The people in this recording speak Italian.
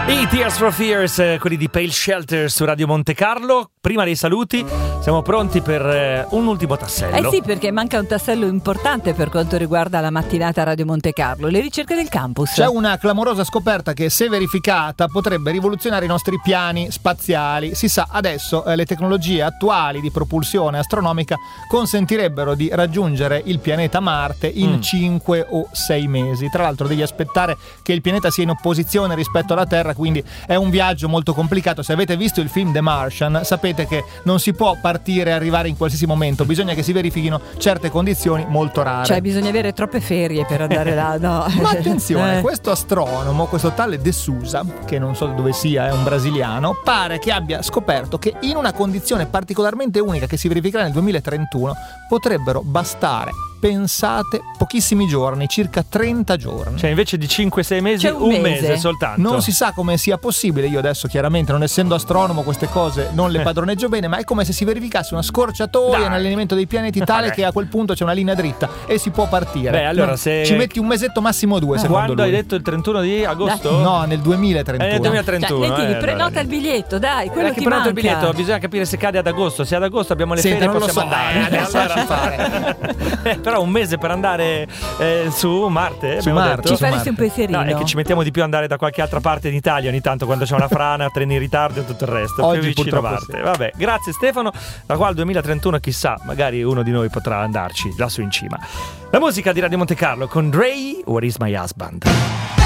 I Tears for Fears, quelli di Pale Shelter su Radio Monte Carlo. Prima dei saluti, siamo pronti per un ultimo tassello. Sì, perché manca un tassello importante per quanto riguarda la mattinata Radio Monte Carlo, le ricerche del campus. C'è una clamorosa scoperta che, se verificata, potrebbe rivoluzionare i nostri piani spaziali. Si sa, adesso le tecnologie attuali di propulsione astronomica consentirebbero di raggiungere il pianeta Marte in 5 o 6 mesi. Tra l'altro devi aspettare che il pianeta sia in opposizione rispetto alla Terra, quindi è un viaggio molto complicato. Se avete visto il film The Martian, sapete che non si può partire e arrivare in qualsiasi momento, bisogna che si verifichino certe condizioni molto rare. Cioè bisogna avere troppe ferie per andare là, no? Ma attenzione, questo astronomo, questo tale De Souza, che non so dove sia, è un brasiliano, pare che abbia scoperto che in una condizione particolarmente unica che si verificherà nel 2031 potrebbero bastare, pensate, pochissimi giorni, circa 30 giorni. Cioè invece di 5-6 mesi, C'è un mese soltanto. Non si sa come sia possibile. Io adesso, chiaramente, non essendo astronomo, queste cose non le padroneggio bene, ma è come se si verificasse una scorciatoia nell'allineamento dei pianeti tale che a quel punto c'è una linea dritta e si può partire. Beh, allora se ci metti un mesetto, massimo 2, secondo quando lui. hai detto il 31 di agosto? No, nel 2031. Nel 2031. Cioè, Lentini, prenota il biglietto, dai, quello che ti prenota manca. il biglietto, bisogna capire se cade ad agosto. Se ad agosto abbiamo le Senti, ferie, non lo possiamo so, andare. adesso Allora, lasci fare. però un mese per andare su Marte, Su abbiamo Marte. detto. Ci faresti un pensierino? No, è che ci mettiamo di più ad andare da qualche altra parte d'Italia ogni tanto, quando c'è una frana, treni in ritardo e tutto il resto. Oggi più vicino a purtroppo Marte. Vabbè, grazie Stefano. Da qua al 2031 chissà, magari uno di noi potrà andarci lassù in cima. La musica di Radio Monte Carlo con Dre, Where is my husband?